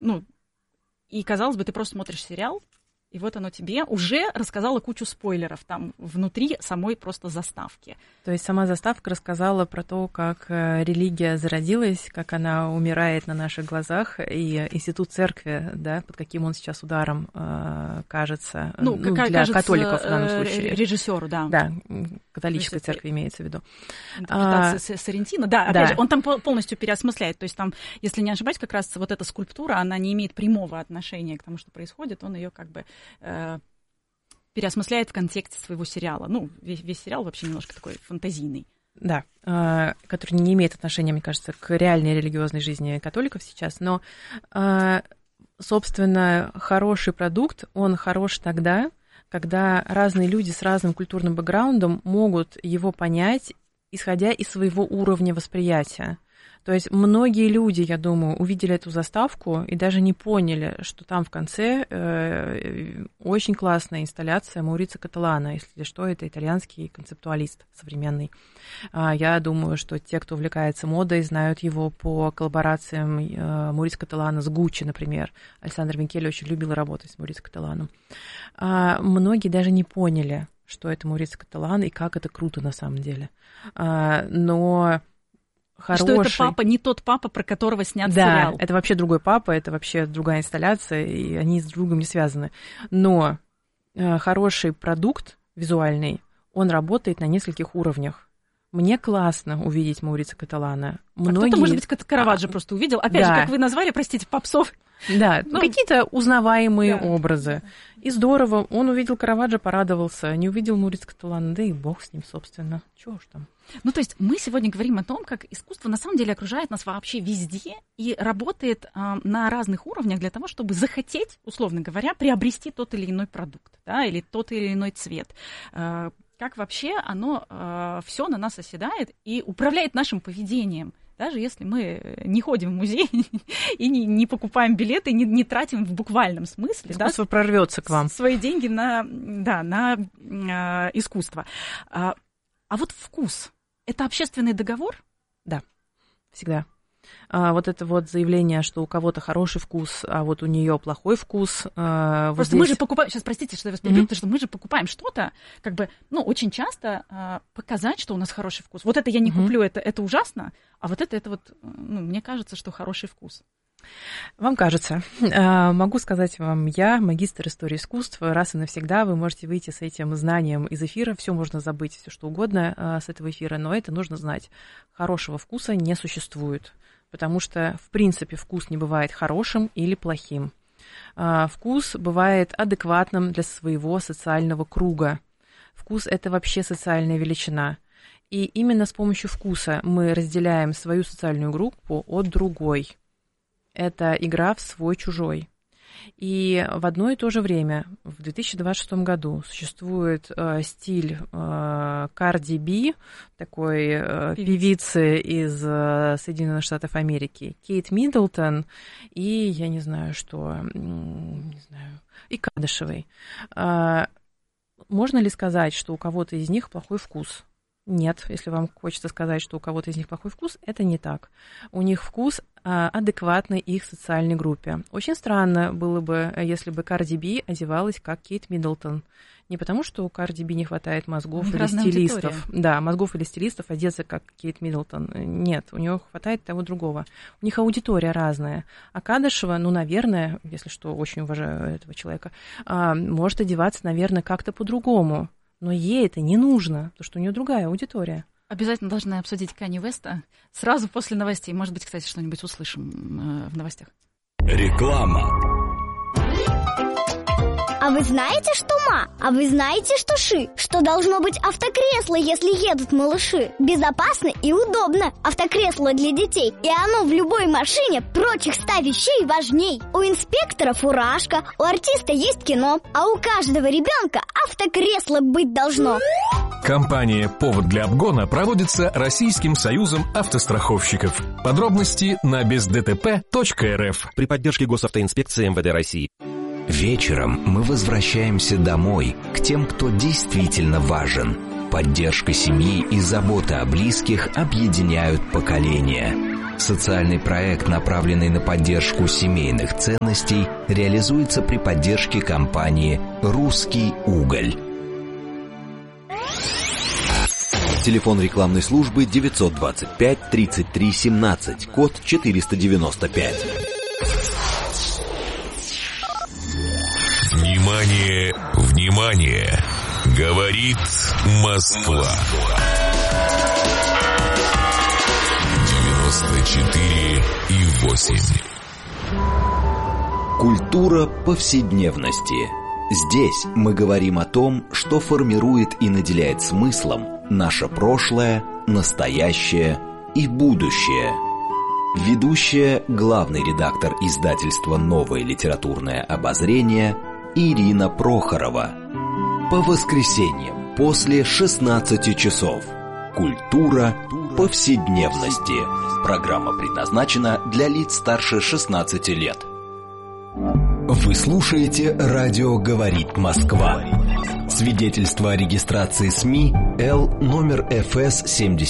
и, казалось бы, ты просто смотришь сериал, и вот оно тебе уже рассказало кучу спойлеров там внутри самой просто заставки. То есть сама заставка рассказала про то, как религия зародилась, как она умирает на наших глазах, и институт церкви, да, под каким он сейчас ударом кажется, для кажется, католиков в данном случае. Режиссеру, да. Да, католической церкви имеется в виду. Интерпретация Соррентино, да, опять же, он там полностью переосмысляет, то есть там, если не ошибаюсь, как раз вот эта скульптура, она не имеет прямого отношения к тому, что происходит, он ее как бы переосмысляет в контексте своего сериала. Весь сериал вообще немножко такой фантазийный. Да, который не имеет отношения, мне кажется, к реальной религиозной жизни католиков сейчас, но, собственно, хороший продукт, он хорош тогда, когда разные люди с разным культурным бэкграундом могут его понять, исходя из своего уровня восприятия. То есть многие люди, я думаю, увидели эту заставку и даже не поняли, что там в конце очень классная инсталляция Маурицио Кателлано, если что, это итальянский концептуалист современный. Я думаю, что те, кто увлекается модой, знают его по коллаборациям Маурицио Кателлано с Гуччи, например. Александр Минкелли очень любил работать с Маурицио Кателлано. Многие даже не поняли, что это Маурицио Кателлано и как это круто на самом деле. Но хороший. Что это папа, не тот папа, про которого снят сериал. Да, это вообще другой папа, это вообще другая инсталляция, и они с другом не связаны. Но хороший продукт визуальный, он работает на нескольких уровнях. Мне классно увидеть Маурицио Кателлано. Кто-то, может быть, Караваджо просто увидел. Опять же, как вы назвали, простите, попсов. Да, какие-то узнаваемые образы. И здорово, он увидел Караваджо, порадовался, не увидел Маурицио Кателлано, да и бог с ним, собственно. Чего уж там. То есть мы сегодня говорим о том, как искусство на самом деле окружает нас вообще везде и работает на разных уровнях для того, чтобы захотеть, условно говоря, приобрести тот или иной продукт, да, или тот или иной цвет. Как вообще оно все на нас оседает и управляет нашим поведением. Даже если мы не ходим в музей и не покупаем билеты, не тратим в буквальном смысле, искусство прорвется к вам. Свои деньги на искусство. А вот вкус – это общественный договор? Да, всегда. Вот это вот заявление, что у кого-то хороший вкус, а вот у нее плохой вкус. Просто вот здесь... мы же покупаем, сейчас простите, что я вас перебью, потому что мы же покупаем что-то, как бы, очень часто показать, что у нас хороший вкус. Вот это я не куплю, это ужасно, а вот это вот, мне кажется, что хороший вкус. Вам кажется. Могу сказать вам, я магистр истории искусства, раз и навсегда вы можете выйти с этим знанием из эфира, все можно забыть, все что угодно с этого эфира, но это нужно знать. Хорошего вкуса не существует, потому что, в принципе, вкус не бывает хорошим или плохим. Вкус бывает адекватным для своего социального круга. Вкус – это вообще социальная величина. И именно с помощью вкуса мы разделяем свою социальную группу от другой. Это игра в свой-чужой. И в одно и то же время, в 2026 году, существует стиль Cardi B, такой певицы из Соединенных Штатов Америки, Кейт Миддлтон и, я не знаю что, и Кадышевой. Можно ли сказать, что у кого-то из них плохой вкус? Нет, если вам хочется сказать, что у кого-то из них плохой вкус, это не так. У них вкус адекватный их социальной группе. Очень странно было бы, если бы Cardi B одевалась как Кейт Миддлтон. Не потому, что у Cardi B не хватает мозгов или стилистов. Аудитория. Да, мозгов или стилистов одеться как Кейт Миддлтон. Нет, у нее хватает того другого. У них аудитория разная. А Кадышева, наверное, если что, очень уважаю этого человека, может одеваться, наверное, как-то по-другому. Но ей это не нужно, потому что у нее другая аудитория. Обязательно должны обсудить Канье Уэста сразу после новостей. Может быть, кстати, что-нибудь услышим в новостях. Реклама. А вы знаете, что ма? А вы знаете, что ши? Что должно быть автокресло, если едут малыши? Безопасно и удобно. Автокресло для детей. И оно в любой машине прочих 100 вещей важней. У инспектора фуражка, у артиста есть кино, а у каждого ребенка автокресло быть должно. Компания «Повод для обгона» проводится Российским союзом автостраховщиков. Подробности на бездтп.рф. При поддержке Госавтоинспекции МВД России. Вечером мы возвращаемся домой, к тем, кто действительно важен. Поддержка семьи и забота о близких объединяют поколения. Социальный проект, направленный на поддержку семейных ценностей, реализуется при поддержке компании «Русский уголь». Телефон рекламной службы 925 33 17, код 495. Внимание, внимание! Говорит Москва. 94,8. Культура повседневности. Здесь мы говорим о том, что формирует и наделяет смыслом наше прошлое, настоящее и будущее. Ведущая, главный редактор издательства «Новое литературное обозрение» Ирина Прохорова. По воскресеньям после 16 часов. Культура повседневности. Программа предназначена для лиц старше 16 лет. Вы слушаете «Радио говорит Москва». Свидетельство о регистрации СМИ Л номер ФС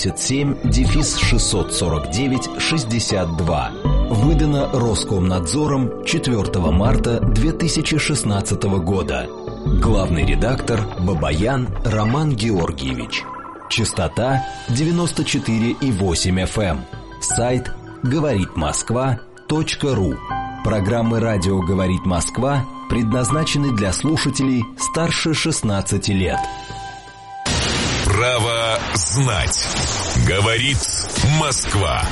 77-649-62. Выдано Роскомнадзором 4 марта 2016 года. Главный редактор Бабаян Роман Георгиевич. Частота 94,8 FM. Сайт говоритмосква.ру. Программы «Радио говорит Москва» предназначены для слушателей старше 16 лет. Право знать. Говорит Москва.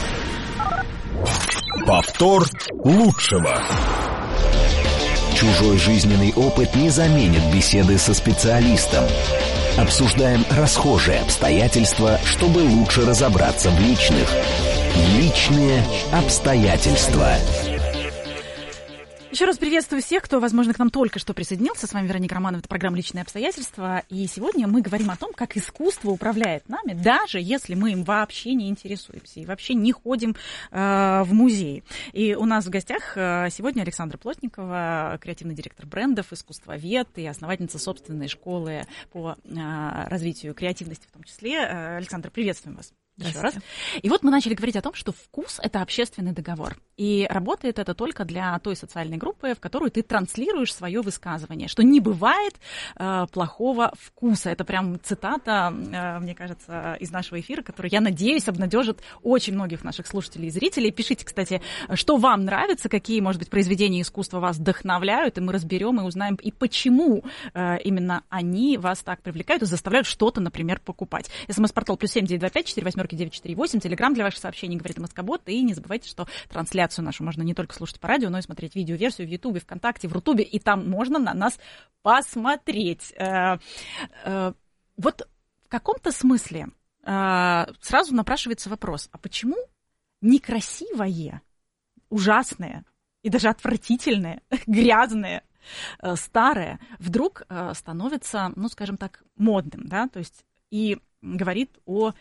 Повтор лучшего. Чужой жизненный опыт не заменит беседы со специалистом. Обсуждаем расхожие обстоятельства, чтобы лучше разобраться в личных. Личные обстоятельства. Еще раз приветствую всех, кто, возможно, к нам только что присоединился. С вами Вероника Романова, это программа «Личные обстоятельства». И сегодня мы говорим о том, как искусство управляет нами, даже если мы им вообще не интересуемся и вообще не ходим в музей. И у нас в гостях сегодня Александра Плотникова, креативный директор брендов, искусствовед и основательница собственной школы по развитию креативности в том числе. Александра, приветствуем вас. Еще раз. И вот мы начали говорить о том, что вкус – это общественный договор. И работает это только для той социальной группы, в которую ты транслируешь свое высказывание, что не бывает плохого вкуса. Это прям цитата, мне кажется, из нашего эфира, которая, я надеюсь, обнадежит очень многих наших слушателей и зрителей. Пишите, кстати, что вам нравится, какие, может быть, произведения искусства вас вдохновляют, и мы разберем и узнаем, и почему именно они вас так привлекают и заставляют что-то, например, покупать. СМС-портал +7 925 48 948, Телеграм для ваших сообщений, говорит Москобот. И не забывайте, что трансляцию нашу можно не только слушать по радио, но и смотреть видеоверсию в Ютубе, ВКонтакте, в Рутубе, и там можно на нас посмотреть. Вот в каком-то смысле сразу напрашивается вопрос, а почему некрасивое, ужасное и даже отвратительное, грязное, старое вдруг становится, ну, скажем так, модным, да, то есть и говорит о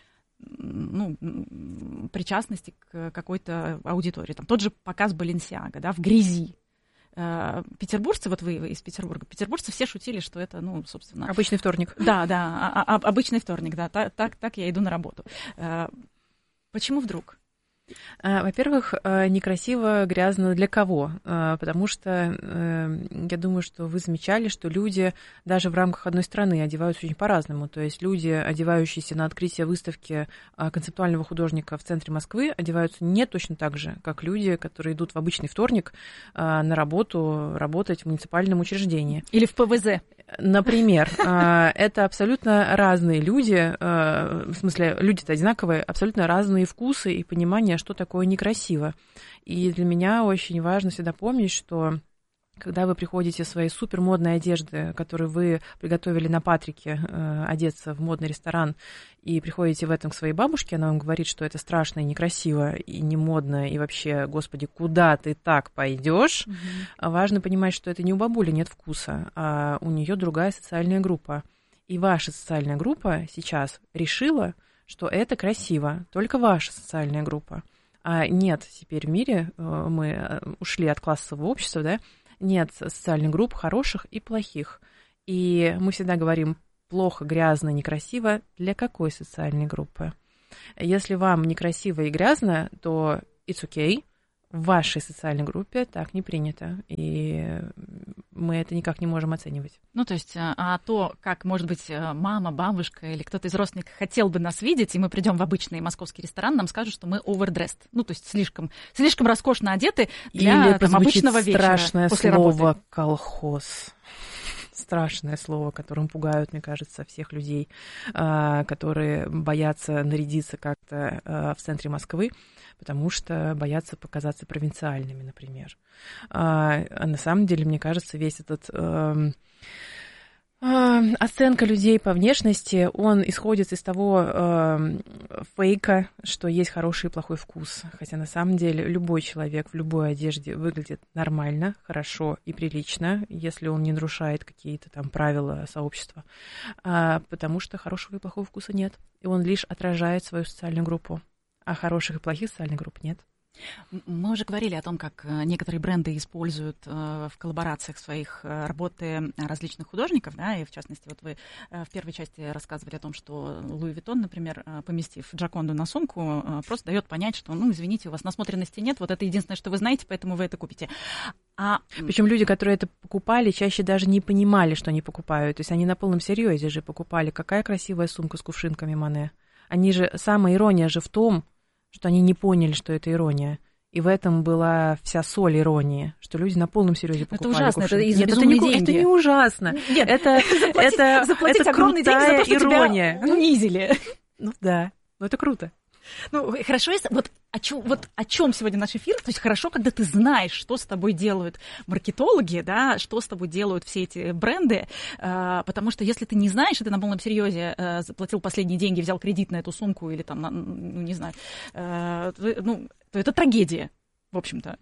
причастности к какой-то аудитории. Там тот же показ Баленсиага, да, в грязи. Петербуржцы, вот вы из Петербурга, петербуржцы все шутили, что это, собственно... Обычный вторник. Да, обычный вторник, да, так я иду на работу. Почему вдруг? Во-первых, некрасиво, грязно для кого? Потому что я думаю, что вы замечали, что люди даже в рамках одной страны одеваются очень по-разному. То есть люди, одевающиеся на открытие выставки концептуального художника в центре Москвы, одеваются не точно так же, как люди, которые идут в обычный вторник на работу, работать в муниципальном учреждении. Или в ПВЗ. Например, это абсолютно разные люди, в смысле, люди-то одинаковые, абсолютно разные вкусы и понимание, что такое некрасиво. И для меня очень важно всегда помнить, что когда вы приходите в своей супермодной одежды, которую вы приготовили на Патрике, одеться в модный ресторан, и приходите в этом к своей бабушке, она вам говорит, что это страшно и некрасиво, и не модно, и вообще, господи, куда ты так пойдешь? Важно понимать, что это не у бабули нет вкуса, а у нее другая социальная группа. И ваша социальная группа сейчас решила, что это красиво, только ваша социальная группа. А нет, теперь в мире мы ушли от классового общества, да, нет социальных групп хороших и плохих. И мы всегда говорим плохо, грязно, некрасиво для какой социальной группы? Если вам некрасиво и грязно, то it's okay. В вашей социальной группе так не принято, и мы это никак не можем оценивать. Ну, то есть, а то, как, может быть, мама, бабушка или кто-то из родственников хотел бы нас видеть, и мы придем в обычный московский ресторан, нам скажут, что мы overdressed. Ну, то есть, слишком роскошно одеты для там, обычного вечера страшное после слово работы. «колхоз». Страшное слово, которым пугают, мне кажется, всех людей, которые боятся нарядиться как-то в центре Москвы, потому что боятся показаться провинциальными, например. А на самом деле, мне кажется, весь этот... Оценка людей по внешности, он исходит из того фейка, что есть хороший и плохой вкус. Хотя на самом деле любой человек в любой одежде выглядит нормально, хорошо и прилично, если он не нарушает какие-то там правила сообщества. Потому что хорошего и плохого вкуса нет. И он лишь отражает свою социальную группу. А хороших и плохих социальных групп нет. Мы уже говорили о том, как некоторые бренды используют в коллаборациях своих работы различных художников, да, и в частности, вот вы в первой части рассказывали о том, что Луи Виттон, например, поместив Джоконду на сумку, просто дает понять, что, ну, извините, у вас насмотренности нет, вот это единственное, что вы знаете, поэтому вы это купите. Причем люди, которые это покупали, чаще даже не понимали, что они покупают, то есть они на полном серьезе же покупали. Какая красивая сумка с кувшинками Моне. Они же, самая ирония же в том, что они не поняли, что это ирония. И в этом была вся соль иронии, что люди на полном серьезе покупали. Это ужасно, кувшинки. это из-за безумные деньги. Это не ужасно. Нет, заплатить это огромные деньги за то, что ирония. тебя унизили. Ну да, но это круто. Ну, хорошо, если вот о чем сегодня наш эфир, то есть хорошо, когда ты знаешь, что с тобой делают маркетологи, да, что с тобой делают все эти бренды, потому что если ты не знаешь, и ты на полном серьезе заплатил последние деньги, взял кредит на эту сумку или там, ну, не знаю, то это трагедия, в общем-то.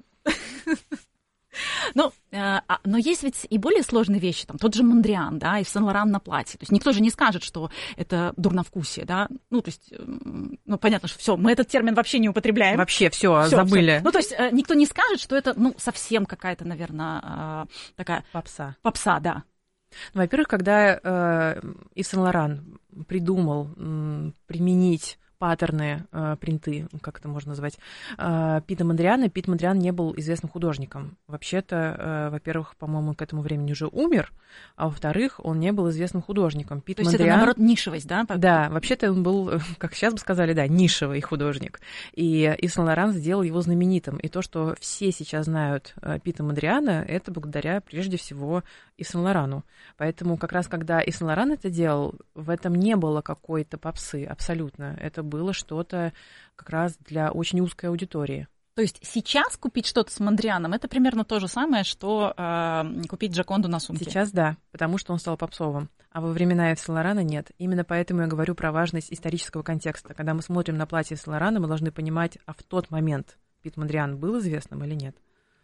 Но есть ведь и более сложные вещи, там, тот же Мондриан, да, и Сен-Лоран на платье. То есть никто же не скажет, что это дурновкусие, да. Ну, то есть, ну, понятно, что все, мы этот термин вообще не употребляем. Вообще все забыли. Всё. Ну, то есть никто не скажет, что это, ну, совсем какая-то, наверное, такая... Попса, да. Ну, во-первых, когда Ив Сен-Лоран придумал применить паттерны, принты, как это можно назвать, Пита Мондриана. Пит Мондриан не был известным художником. Вообще-то, во-первых, по-моему, к этому времени уже умер, а во-вторых, он не был известным художником. Пит Мондриан... есть это, наоборот, нишевость, да? Да, вообще-то он был, как сейчас бы сказали, да, нишевый художник. И Ив Сен-Лоран сделал его знаменитым. И то, что все сейчас знают Пита Мондриана, это благодаря, прежде всего, Ив Сен-Лорану. Поэтому как раз, когда Ив Сен-Лоран это делал, в этом не было какой-то попсы, абсолютно. Это было что-то как раз для очень узкой аудитории. То есть сейчас купить что-то с Мондрианом, это примерно то же самое, что купить Джоконду на сумке? Сейчас да, потому что он стал попсовым. А во времена Ив Сен-Лорана нет. Именно поэтому я говорю про важность исторического контекста. Когда мы смотрим на платье Ив Сен-Лорана, мы должны понимать, а в тот момент Пит Мондриан был известным или нет.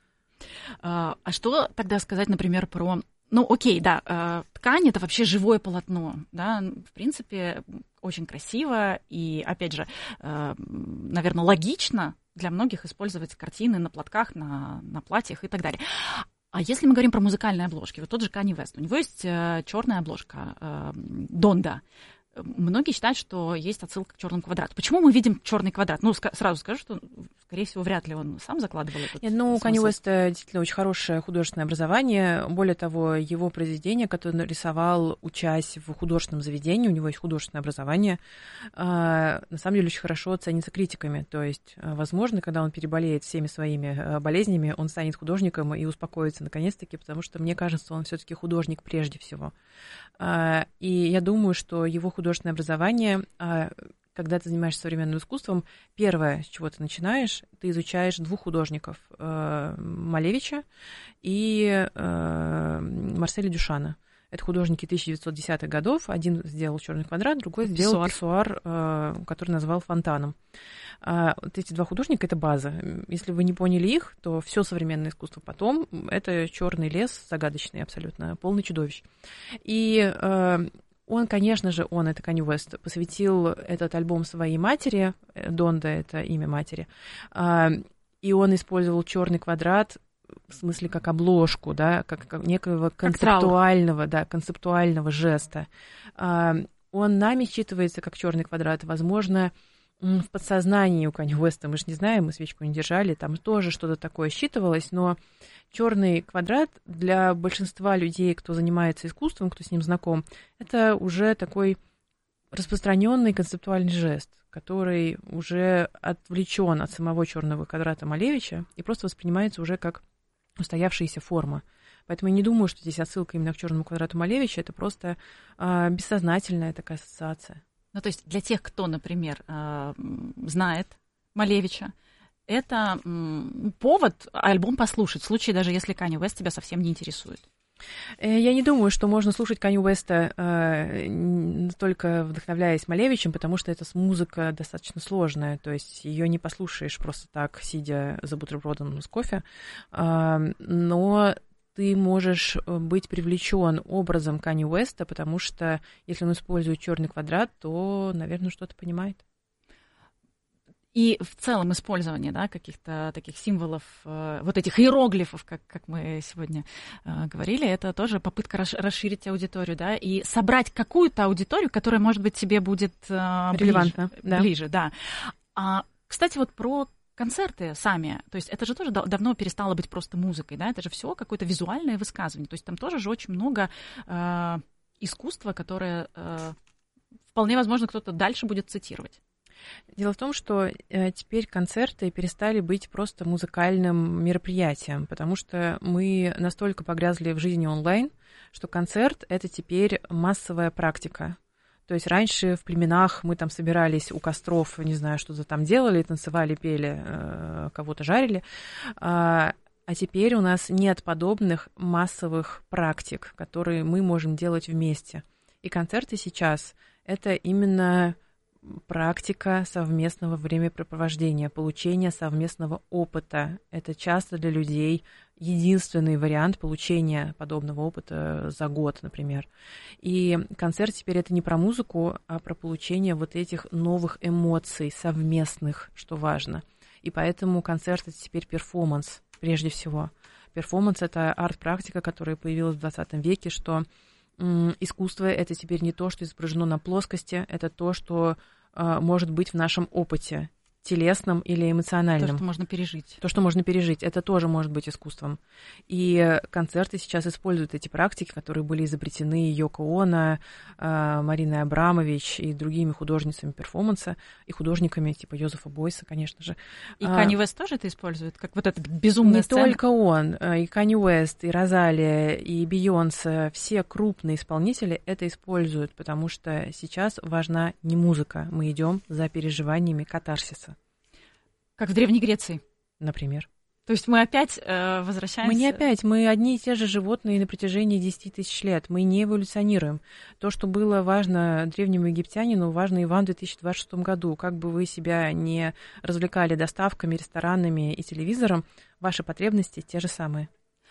А что тогда сказать, например, про... Ну, окей, да, ткань — это вообще живое полотно, да, в принципе, очень красиво и, опять же, наверное, логично для многих использовать картины на платках, на платьях и так далее. А если мы говорим про музыкальные обложки, вот тот же Канье Уэст, у него есть черная обложка Донда. Многие считают, что есть отсылка к черному квадрату. Почему мы видим черный квадрат? Ну, сразу скажу, что, скорее всего, вряд ли он сам закладывал этот Ну, у смысл. Канье Уэста действительно очень хорошее художественное образование. Более того, его произведение, которое он рисовал, учась в художественном заведении, у него есть художественное образование, на самом деле очень хорошо ценится критиками. То есть, возможно, когда он переболеет всеми своими болезнями, он станет художником и успокоится наконец-таки, потому что, мне кажется, он все-таки художник прежде всего. И я думаю, что его художественное образование, когда ты занимаешься современным искусством, первое, с чего ты начинаешь, ты изучаешь двух художников, Малевича и Марселя Дюшана. Это художники 1910-х годов. Один сделал «Черный квадрат», другой сделал писсуар, который назвал «Фонтаном». Вот эти два художника — это база. Если вы не поняли их, то все современное искусство потом — это черный лес, загадочный абсолютно, полный чудовищ. И он, конечно же, это Канье Уэст, посвятил этот альбом своей матери, Донда — это имя матери, и он использовал черный квадрат в смысле как обложку, да, как некого концептуального жеста. Он нами считывается как черный квадрат. Возможно, в подсознании у Канье Уэста, мы же не знаем, мы свечку не держали, там тоже что-то такое считывалось, но черный квадрат для большинства людей, кто занимается искусством, кто с ним знаком, это уже такой распространенный концептуальный жест, который уже отвлечен от самого черного квадрата Малевича и просто воспринимается уже как устоявшаяся форма. Поэтому я не думаю, что здесь отсылка именно к черному квадрату Малевича, это просто бессознательная такая ассоциация. Ну, то есть для тех, кто, например, знает Малевича, это повод альбом послушать, в случае даже если Канье Уэст тебя совсем не интересует. Я не думаю, что можно слушать Канье Уэста только вдохновляясь Малевичем, потому что эта музыка достаточно сложная, то есть ее не послушаешь просто так, сидя за бутербродом с кофе, но ты можешь быть привлечен образом Канье Уэста, потому что если он использует черный квадрат, то, наверное, что-то понимает. И в целом использование, да, каких-то таких символов, вот этих иероглифов, как мы сегодня говорили, это тоже попытка расширить аудиторию, да, и собрать какую-то аудиторию, которая, может быть, тебе будет релевантна, ближе, да. Кстати, вот про концерты сами, то есть это же тоже давно перестало быть просто музыкой, да, это же все какое-то визуальное высказывание, то есть там тоже же очень много искусства, которое вполне возможно кто-то дальше будет цитировать. Дело в том, что теперь концерты перестали быть просто музыкальным мероприятием, потому что мы настолько погрязли в жизни онлайн, что концерт — это теперь массовая практика. То есть раньше в племенах мы там собирались у костров, не знаю, что-то там делали, танцевали, пели, кого-то жарили. А теперь у нас нет подобных массовых практик, которые мы можем делать вместе. И концерты сейчас — это именно практика совместного времяпрепровождения, получения совместного опыта. Это часто для людей единственный вариант получения подобного опыта за год, например. И концерт теперь это не про музыку, а про получение вот этих новых эмоций совместных, что важно. И поэтому концерт — это теперь перформанс, прежде всего. Перформанс — это арт-практика, которая появилась в 20 веке, что искусство — это теперь не то, что изображено на плоскости, это то, что может быть в нашем опыте, телесном или эмоциональном. То, что можно пережить. То, что можно пережить, это тоже может быть искусством. И концерты сейчас используют эти практики, которые были изобретены Йоко Оно, Мариной Абрамович и другими художницами перформанса, и художниками типа Йозефа Бойса, конечно же. И Канье Уэст тоже это использует, как вот эта безумная сцена? Не только он, и Канье Уэст, и Розалия, и Бейонсе, все крупные исполнители это используют, потому что сейчас важна не музыка, мы идем за переживаниями катарсиса. Как в Древней Греции. Например. То есть мы опять возвращаемся... Мы не опять, мы одни и те же животные на протяжении 10 тысяч лет. Мы не эволюционируем. То, что было важно древнему египтянину, важно и вам в 2026 году. Как бы вы себя не развлекали доставками, ресторанами и телевизором, ваши потребности те же самые.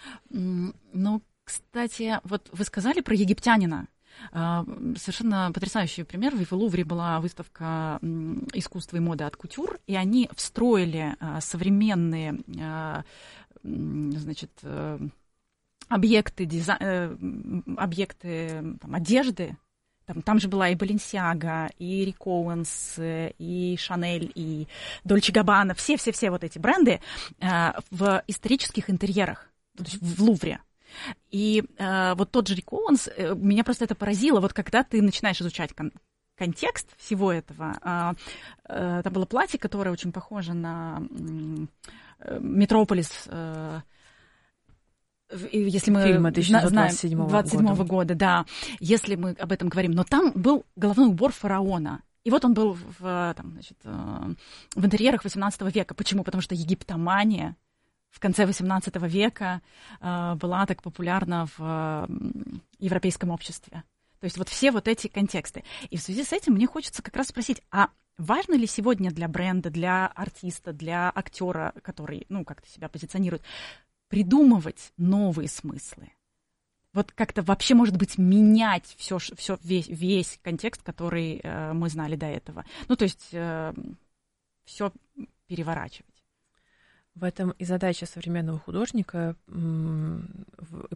Ну, кстати, вот вы сказали про египтянина. Совершенно потрясающий пример. В Лувре была выставка искусства и моды от кутюр, и они встроили современные, значит, объекты там, одежды. Там же была и Баленсиага, и Рик Оуэнс, и Шанель, и Дольче Габбана, все вот эти бренды в исторических интерьерах, то есть в Лувре. И вот тот же Рик Оуэнс, меня просто это поразило, вот когда ты начинаешь изучать контекст всего этого, там было платье, которое очень похоже на Метрополис, если мы фильма знаем 27 года, да, если мы об этом говорим, но там был головной убор фараона. И вот он был в интерьерах XVIII века. Почему? Потому что египтомания в конце XVIII века была так популярна в европейском обществе. То есть вот все вот эти контексты. И в связи с этим мне хочется как раз спросить, а важно ли сегодня для бренда, для артиста, для актера, который, как-то себя позиционирует, придумывать новые смыслы? Вот как-то вообще, может быть, менять весь контекст, который мы знали до этого. То есть все переворачивать. В этом и задача современного художника в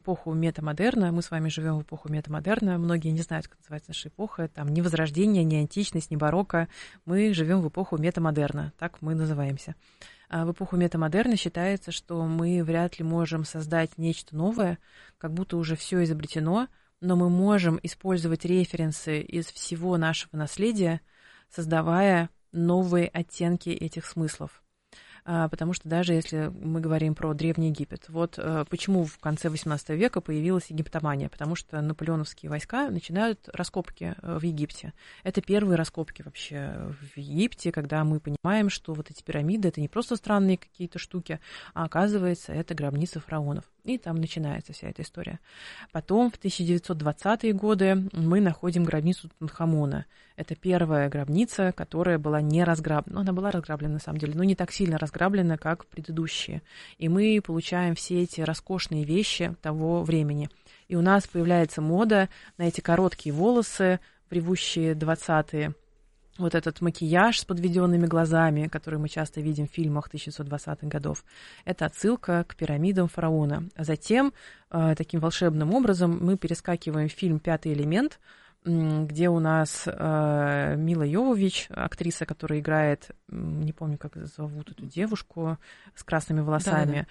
эпоху метамодерна. Мы с вами живем в эпоху метамодерна. Многие не знают, как называется наша эпоха. Там ни Возрождение, ни античность, ни барокко. Мы живем в эпоху метамодерна. Так мы называемся. В эпоху метамодерна считается, что мы вряд ли можем создать нечто новое, как будто уже все изобретено, но мы можем использовать референсы из всего нашего наследия, создавая новые оттенки этих смыслов. Потому что даже если мы говорим про Древний Египет, вот почему в конце XVIII века появилась египтомания, потому что наполеоновские войска начинают раскопки в Египте. Это первые раскопки вообще в Египте, когда мы понимаем, что вот эти пирамиды — это не просто странные какие-то штуки, а оказывается, это гробницы фараонов. И там начинается вся эта история. Потом в 1920-е годы мы находим гробницу Тутанхамона. Это первая гробница, которая была не разграблена. Ну, она была разграблена, на самом деле, но не так сильно разграблена, как предыдущие. И мы получаем все эти роскошные вещи того времени. И у нас появляется мода на эти короткие волосы, ревущие 20-е. Вот этот макияж с подведенными глазами, который мы часто видим в фильмах 1920-х годов, это отсылка к пирамидам фараона. А затем таким волшебным образом мы перескакиваем в фильм «Пятый элемент», где у нас Мила Йовович, актриса, которая играет, не помню, как зовут эту девушку с красными волосами,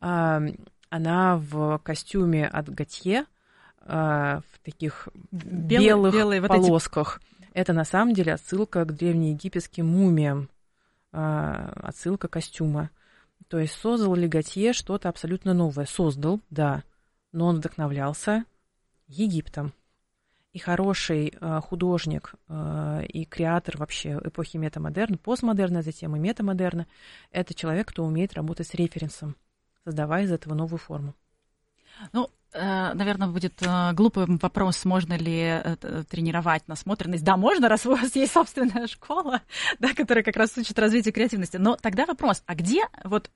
она в костюме от Готье, в таких белых полосках. Это на самом деле отсылка к древнеегипетским мумиям, отсылка костюма. То есть создал ли Готье что-то абсолютно новое? Создал, да, но он вдохновлялся Египтом. И хороший художник и креатор вообще эпохи метамодерна, постмодерна, затем и метамодерна, это человек, кто умеет работать с референсом, создавая из этого новую форму. Ну, наверное, будет глупый вопрос, можно ли тренировать насмотренность. Да, можно, раз у вас есть собственная школа, да, которая как раз учит развитию креативности. Но тогда вопрос, а где вот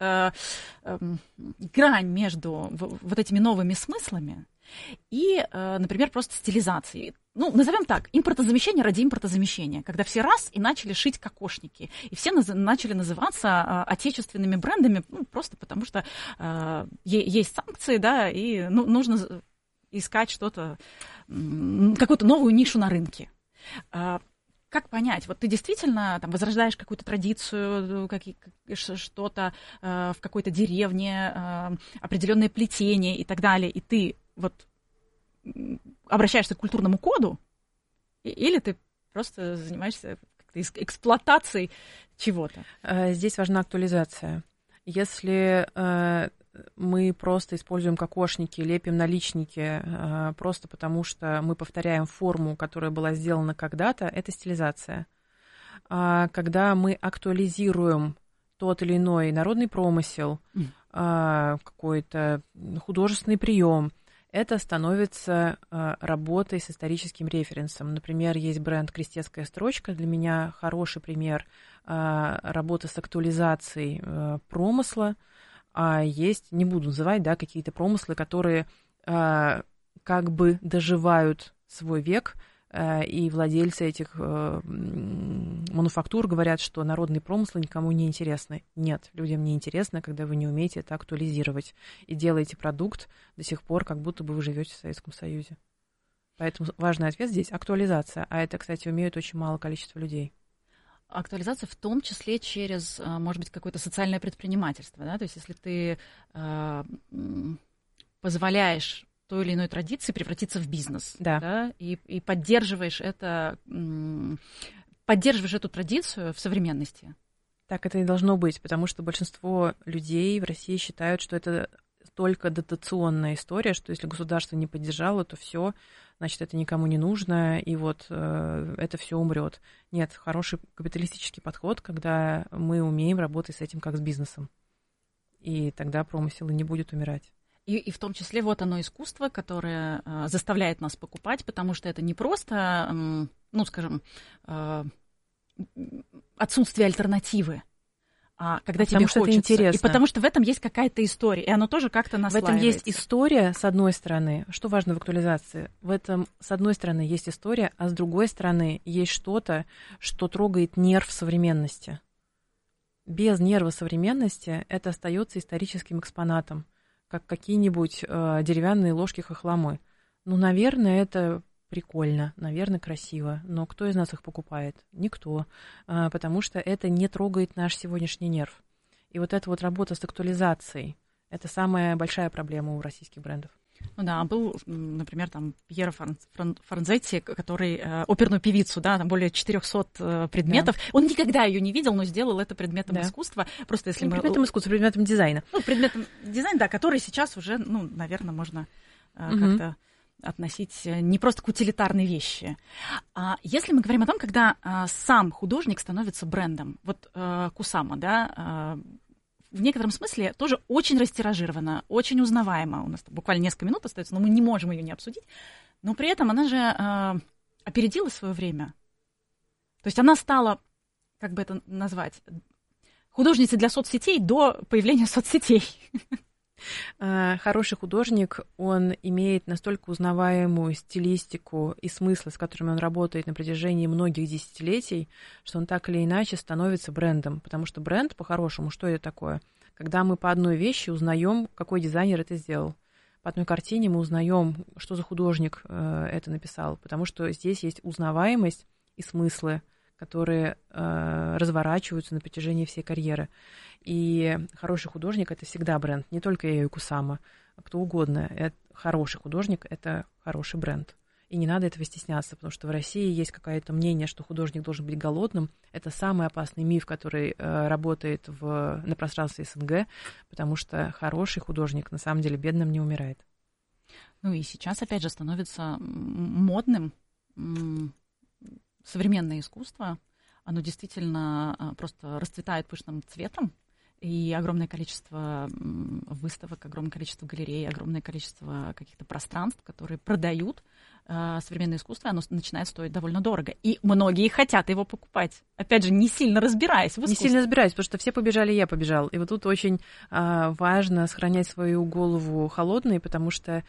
грань между вот этими новыми смыслами и, например, просто стилизацией? Ну, назовем так, импортозамещение ради импортозамещения, когда все раз и начали шить кокошники, и все начали называться отечественными брендами, ну, просто потому что есть санкции, да, и нужно искать что-то, какую-то новую нишу на рынке. Как понять? Вот ты действительно там возрождаешь какую-то традицию, что-то в какой-то деревне, определенное плетение и так далее, и ты вот обращаешься к культурному коду, или ты просто занимаешься эксплуатацией чего-то? Здесь важна актуализация. Если мы просто используем кокошники, лепим наличники просто потому, что мы повторяем форму, которая была сделана когда-то, это стилизация. Когда мы актуализируем тот или иной народный промысел, какой-то художественный прием, это становится работой с историческим референсом. Например, есть бренд «Крестецкая строчка». Для меня хороший пример работы с актуализацией промысла. А есть, не буду называть, да, какие-то промыслы, которые как бы доживают свой век, и владельцы этих мануфактур говорят, что народные промыслы никому не интересны. Нет, людям не интересно, когда вы не умеете это актуализировать и делаете продукт до сих пор, как будто бы вы живете в Советском Союзе. Поэтому важный ответ здесь — актуализация. А это, кстати, умеют очень мало количество людей. Актуализация в том числе через, может быть, какое-то социальное предпринимательство, да? То есть если ты позволяешь той или иной традиции превратиться в бизнес, да? И поддерживаешь эту традицию в современности. Так это и должно быть, потому что большинство людей в России считают, что это только дотационная история, что если государство не поддержало, то все, значит, это никому не нужно, и вот это все умрет. Нет, хороший капиталистический подход, когда мы умеем работать с этим как с бизнесом, и тогда промысел и не будет умирать. И в том числе вот оно искусство, которое заставляет нас покупать, потому что это не просто, ну, скажем, отсутствие альтернативы, а когда тебе хочется. Это интересно. И потому что в этом есть какая-то история, и оно тоже как-то наслаивается. В этом есть история, с одной стороны. Что важно в актуализации? В этом, с одной стороны, есть история, а с другой стороны, есть что-то, что трогает нерв современности. Без нерва современности это остается историческим экспонатом, как какие-нибудь деревянные ложки-хохломы. Ну, наверное, это прикольно, наверное, красиво, но кто из нас их покупает? Никто, потому что это не трогает наш сегодняшний нерв. И вот эта вот работа с актуализацией – это самая большая проблема у российских брендов. Ну да, был, например, там Пьеро Франзетти, который оперную певицу, да, там более 400 предметов. Да. Он никогда ее не видел, но сделал это предметом искусства. Просто если предметом искусства, предметом дизайна. Ну, предметом дизайна, да, который сейчас уже, ну, наверное, можно как-то относить не просто к утилитарной вещи. Если мы говорим о том, когда сам художник становится брендом, вот Кусама, да, в некотором смысле тоже очень растиражирована, очень узнаваема. У нас буквально несколько минут остается, но мы не можем ее не обсудить. Но при этом она же опередила свое время. То есть она стала, как бы это назвать, художницей для соцсетей до появления соцсетей. Хороший художник, он имеет настолько узнаваемую стилистику и смыслы, с которыми он работает на протяжении многих десятилетий, что он так или иначе становится брендом. Потому что бренд, по-хорошему, что это такое? Когда мы по одной вещи узнаем, какой дизайнер это сделал. По одной картине мы узнаем, что за художник это написал. Потому что здесь есть узнаваемость и смыслы, которые разворачиваются на протяжении всей карьеры. И хороший художник – это всегда бренд, не только Яо Кусама, а кто угодно. Хороший художник – это хороший бренд. И не надо этого стесняться, потому что в России есть какое-то мнение, что художник должен быть голодным. Это самый опасный миф, который работает на пространстве СНГ, потому что хороший художник на самом деле бедным не умирает. Ну и сейчас, опять же, становится модным современное искусство. Оно действительно просто расцветает пышным цветом. И огромное количество выставок, огромное количество галерей, огромное количество каких-то пространств, которые продают современное искусство, оно начинает стоить довольно дорого. И многие хотят его покупать. Опять же, не сильно разбираясь в искусстве. Не сильно разбираясь, потому что все побежали, я побежал. И вот тут очень важно сохранять свою голову холодной, потому что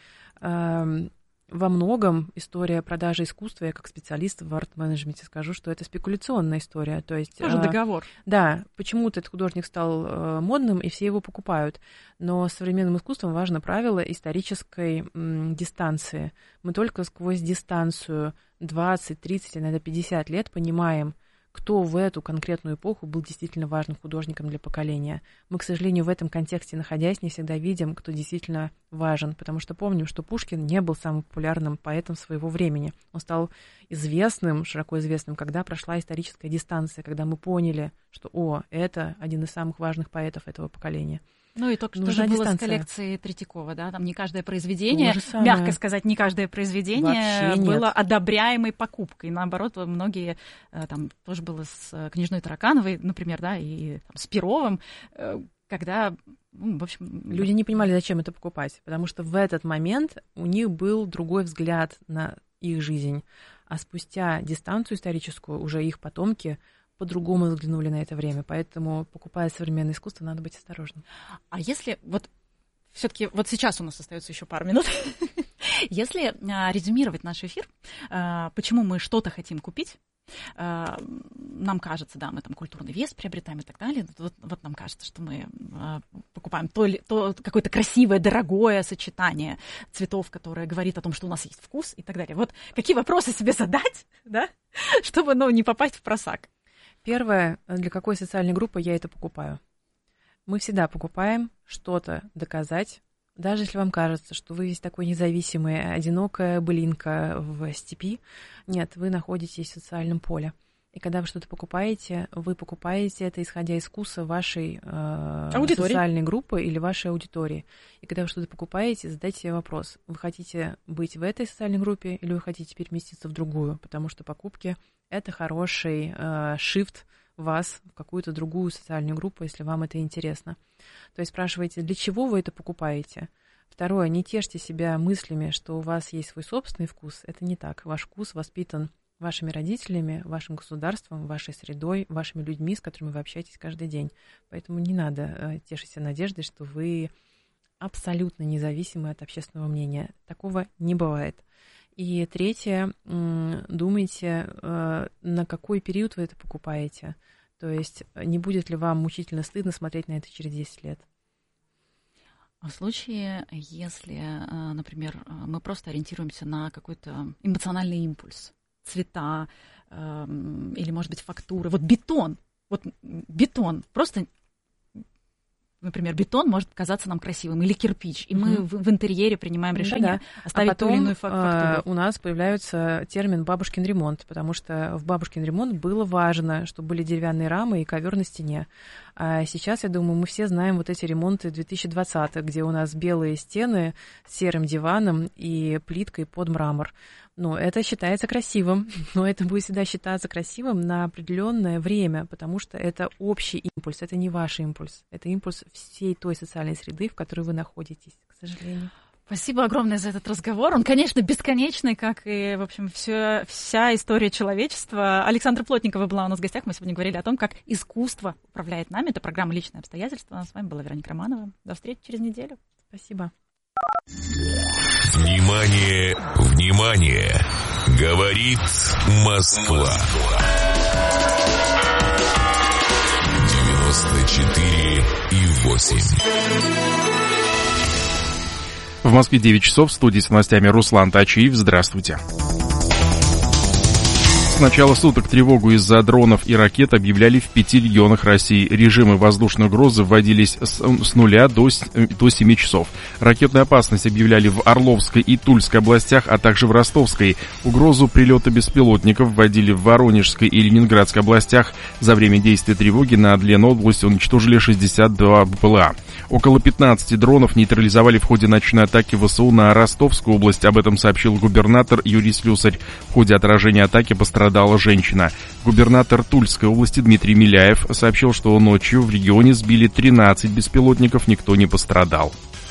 во многом история продажи искусства, я как специалист в арт-менеджменте скажу, что это спекуляционная история. То есть, тоже договор. Да, почему-то этот художник стал модным, и все его покупают. Но с современным искусством важно правило исторической дистанции. Мы только сквозь дистанцию 20, 30, иногда 50 лет понимаем, кто в эту конкретную эпоху был действительно важным художником для поколения. Мы, к сожалению, в этом контексте, находясь, не всегда видим, кто действительно важен, потому что помним, что Пушкин не был самым популярным поэтом своего времени. Он стал известным, широко известным, когда прошла историческая дистанция, когда мы поняли, что, это один из самых важных поэтов этого поколения. Ну и только что же было с коллекцией Третьякова, да, там не каждое произведение, мягко сказать, не каждое произведение было одобряемой покупкой. Наоборот, многие, там тоже было с Княжной Таракановой, например, да, и там, с Перовым, когда, в общем... Люди не понимали, зачем это покупать, потому что в этот момент у них был другой взгляд на их жизнь, а спустя дистанцию историческую уже их потомки по-другому взглянули на это время, поэтому, покупая современное искусство, надо быть осторожным. А если все-таки сейчас у нас остается еще пару минут, если резюмировать наш эфир, почему мы что-то хотим купить, нам кажется, да, мы там культурный вес приобретаем и так далее, вот нам кажется, что мы покупаем то какое-то красивое, дорогое сочетание цветов, которое говорит о том, что у нас есть вкус и так далее. Вот какие вопросы себе задать, да, чтобы, не попасть в просак? Первое, для какой социальной группы я это покупаю? Мы всегда покупаем что-то доказать, даже если вам кажется, что вы весь такой независимый, одинокая былинка в степи. Нет, вы находитесь в социальном поле. И когда вы что-то покупаете, вы покупаете это, исходя из вкуса вашей социальной группы или вашей аудитории. И когда вы что-то покупаете, задайте себе вопрос, вы хотите быть в этой социальной группе или вы хотите переместиться в другую? Потому что покупки – это хороший шифт вас в какую-то другую социальную группу, если вам это интересно. То есть спрашивайте, для чего вы это покупаете? Второе, не тешьте себя мыслями, что у вас есть свой собственный вкус. Это не так. Ваш вкус воспитан вашими родителями, вашим государством, вашей средой, вашими людьми, с которыми вы общаетесь каждый день. Поэтому не надо тешиться надеждой, что вы абсолютно независимы от общественного мнения. Такого не бывает. И третье, думайте, на какой период вы это покупаете. То есть не будет ли вам мучительно стыдно смотреть на это через 10 лет? В случае, если, например, мы просто ориентируемся на какой-то эмоциональный импульс, цвета или, может быть, фактуры. Вот бетон, просто, например, бетон может казаться нам красивым, или кирпич, и мы в интерьере принимаем решение оставить ту или иную фактуру. У нас появляется термин «бабушкин ремонт», потому что в бабушкин ремонт было важно, чтобы были деревянные рамы и ковер на стене. А сейчас, я думаю, мы все знаем вот эти ремонты 2020-х, где у нас белые стены с серым диваном и плиткой под мрамор. Ну, это считается красивым, но это будет всегда считаться красивым на определенное время, потому что это общий импульс, это не ваш импульс, это импульс всей той социальной среды, в которой вы находитесь, к сожалению. Спасибо огромное за этот разговор. Он, конечно, бесконечный, как и, в общем, вся история человечества. Александра Плотникова была у нас в гостях. Мы сегодня говорили о том, как искусство управляет нами. Это программа «Личные обстоятельства». С вами была Вероника Романова. До встречи через неделю. Спасибо. Внимание, внимание! Говорит Москва. 94,8. В Москве 9 часов, в студии с новостями Руслан Тачиев. Здравствуйте. С начала суток тревогу из-за дронов и ракет объявляли в 5 регионах России. Режимы воздушной угрозы вводились с 0 до 7 часов. Ракетную опасность объявляли в Орловской и Тульской областях, а также в Ростовской. Угрозу прилета беспилотников вводили в Воронежской и Ленинградской областях. За время действия тревоги над Ленобластью уничтожили 62 БПЛА. Около 15 дронов нейтрализовали в ходе ночной атаки ВСУ на Ростовскую область. Об этом сообщил губернатор Юрий Слюсарь. В ходе отражения атаки пострадала женщина. Губернатор Тульской области Дмитрий Миляев сообщил, что ночью в регионе сбили 13 беспилотников, никто не пострадал.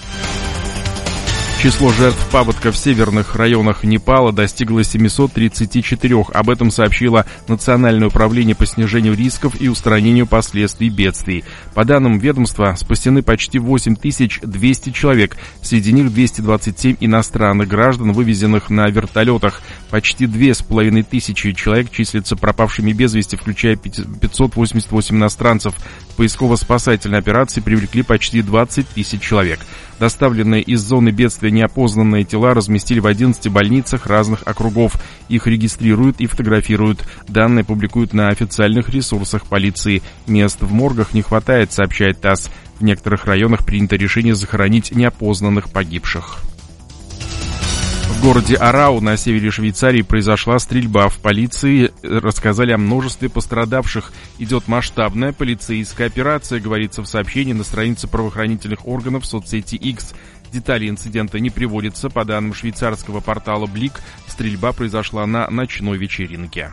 Число жертв паводка в северных районах Непала достигло 734. Об этом сообщило Национальное управление по снижению рисков и устранению последствий бедствий. По данным ведомства, спасены почти 8200 человек. Среди них 227 иностранных граждан, вывезенных на вертолетах. Почти 2500 человек числятся пропавшими без вести, включая 588 иностранцев. В поисково-спасательной операции привлекли почти 20 тысяч человек. Доставленные из зоны бедствия неопознанные тела разместили в 11 больницах разных округов. Их регистрируют и фотографируют. Данные публикуют на официальных ресурсах полиции. Мест в моргах не хватает, сообщает ТАСС. В некоторых районах принято решение захоронить неопознанных погибших. В городе Арау на севере Швейцарии произошла стрельба. В полиции рассказали о множестве пострадавших. Идет масштабная полицейская операция, говорится в сообщении на странице правоохранительных органов в соцсети X. Детали инцидента не приводятся. По данным швейцарского портала Блик, стрельба произошла на ночной вечеринке.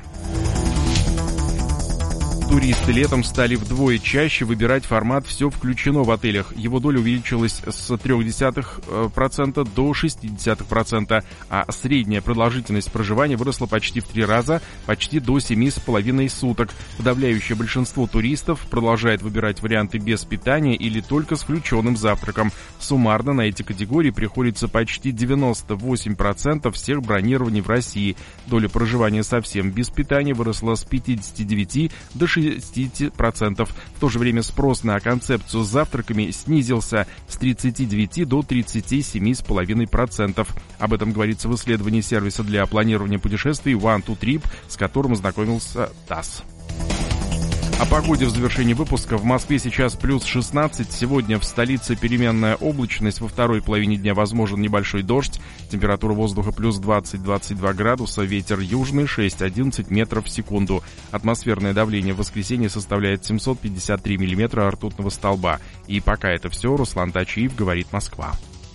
Туристы летом стали вдвое чаще выбирать формат «Все включено» в отелях. Его доля увеличилась с 0,3% до 0,6%, а средняя продолжительность проживания выросла почти в 3 раза, почти до 7,5 суток. Подавляющее большинство туристов продолжает выбирать варианты без питания или только с включенным завтраком. Суммарно на эти категории приходится почти 98% всех бронирований в России. Доля проживания совсем без питания выросла с 59 до 60%. В то же время спрос на концепцию с завтраками снизился с 39 до 37,5%. Об этом говорится в исследовании сервиса для планирования путешествий One2Trip, с которым ознакомился ТАСС. О погоде в завершении выпуска. В Москве сейчас плюс 16. Сегодня в столице переменная облачность. Во второй половине дня возможен небольшой дождь. Температура воздуха плюс 20-22 градуса. Ветер южный 6-11 метров в секунду. Атмосферное давление в воскресенье составляет 753 миллиметра ртутного столба. И пока это все. Руслан Тачиев, говорит Москва.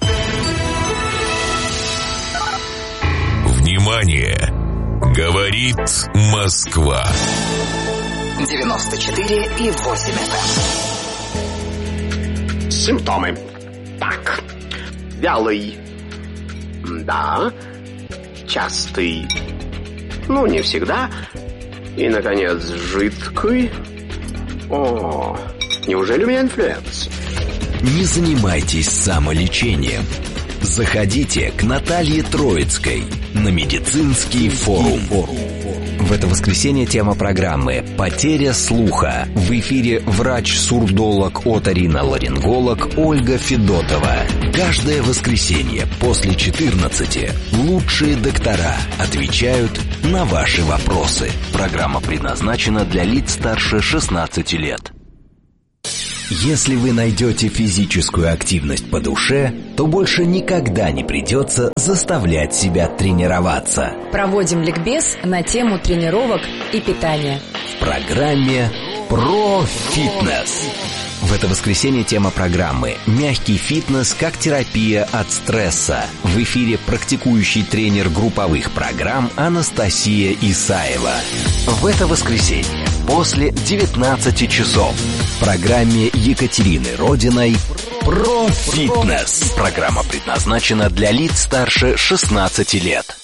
Внимание! Говорит Москва. 94,8 FM. Симптомы. Так. Вялый. Да. Частый. Ну, не всегда. И, наконец, жидкий. О, неужели у меня инфлюенс? Не занимайтесь самолечением. Заходите к Наталье Троицкой на медицинский форум. В это воскресенье тема программы «Потеря слуха». В эфире врач-сурдолог, оториноларинголог Ольга Федотова. Каждое воскресенье после 14 лучшие доктора отвечают на ваши вопросы. Программа предназначена для лиц старше 16 лет. Если вы найдете физическую активность по душе, то больше никогда не придется заставлять себя тренироваться. Проводим ликбез на тему тренировок и питания. В программе «Про фитнес». В это воскресенье тема программы «Мягкий фитнес как терапия от стресса». В эфире практикующий тренер групповых программ Анастасия Исаева. В это воскресенье после 19 часов в программе Екатерины Родиной «Про фитнес». Программа предназначена для лиц старше 16 лет.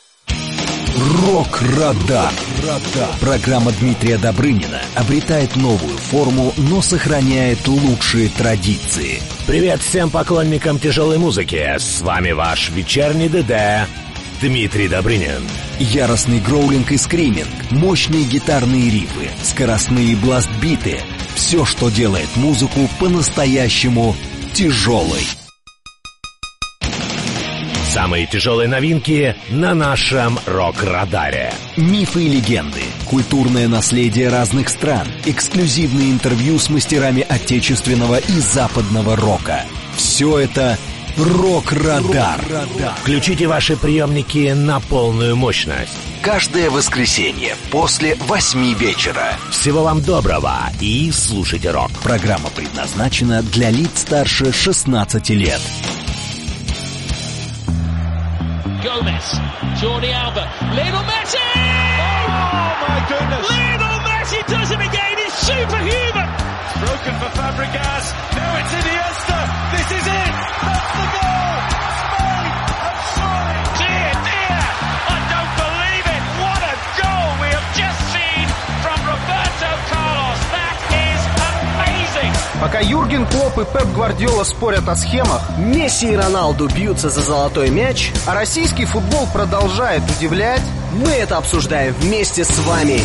Рок-радар. Программа Дмитрия Добрынина обретает новую форму, но сохраняет лучшие традиции. Привет всем поклонникам тяжелой музыки. С вами ваш вечерний ДД Дмитрий Добрынин. Яростный гроулинг и скриминг, мощные гитарные рифы, скоростные бласт-биты. Все, что делает музыку по-настоящему тяжелой. Самые тяжелые новинки на нашем рок-радаре. Мифы и легенды, культурное наследие разных стран, эксклюзивные интервью с мастерами отечественного и западного рока. Все это рок-радар. Включите ваши приемники на полную мощность. Каждое воскресенье после 8 вечера. Всего вам доброго и слушайте рок. Программа предназначена для лиц старше 16 лет. Gomez, Jordi Alba, Lionel Messi! Oh my goodness! Lionel Messi does it again, it's superhuman! Broken for Fabregas, now it's Iniesta, this is it! That's the goal! Spain have scored! Dear, dear, I don't believe it! What a goal we have just seen from Roberto Carlos! That is amazing! Пока Юрген Клопп и Пеп Гвардиола спорят о схемах, Месси и Роналду бьются за золотой мяч, а российский футбол продолжает удивлять, мы это обсуждаем вместе с вами.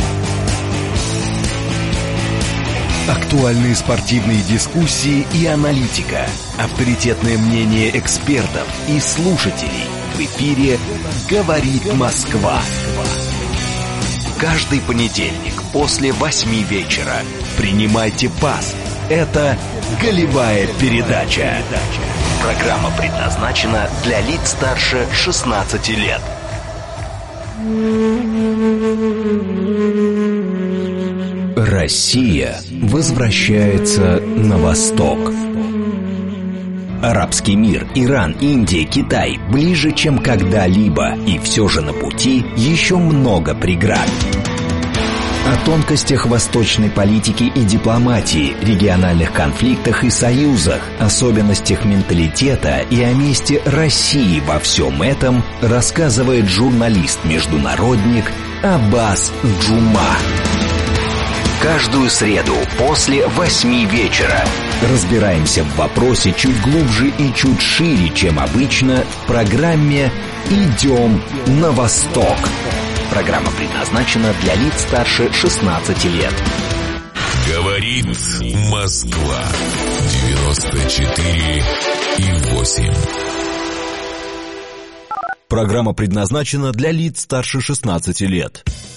Актуальные спортивные дискуссии и аналитика, авторитетное мнение экспертов и слушателей. В эфире «Говорит Москва». Каждый понедельник после 8 вечера принимайте пас. Это голевая передача. Программа предназначена для лиц старше 16 лет. Россия возвращается на восток. Арабский мир, Иран, Индия, Китай ближе, чем когда-либо. И все же на пути еще много преград. О тонкостях восточной политики и дипломатии, региональных конфликтах и союзах, особенностях менталитета и о месте России во всем этом рассказывает журналист-международник Аббас Джума. Каждую среду после 8 вечера разбираемся в вопросе чуть глубже и чуть шире, чем обычно, в программе «Идем на восток». Программа предназначена для лиц старше 16 лет. Говорит Москва. 94,8. Программа предназначена для лиц старше 16 лет.